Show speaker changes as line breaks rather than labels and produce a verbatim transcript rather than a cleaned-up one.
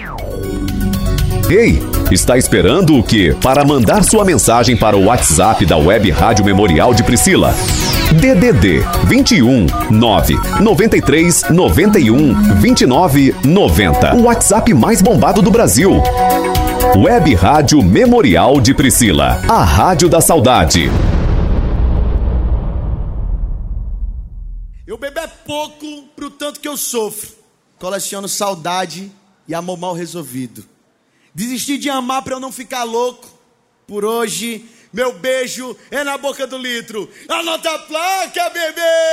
Ei, está esperando o quê? Para mandar sua mensagem para o WhatsApp da Web Rádio Memorial de Priscila. D D D vinte e um, nove, noventa e três, noventa e um, vinte e nove, noventa. O WhatsApp mais bombado do Brasil. Web Rádio Memorial de Priscila. A Rádio da Saudade.
Eu bebo é pouco pro tanto que eu sofro. Coleciono saudade e amor mal resolvido. Desisti de amar pra eu não ficar louco. Por hoje, meu beijo é na boca do litro. Anota a placa, bebê!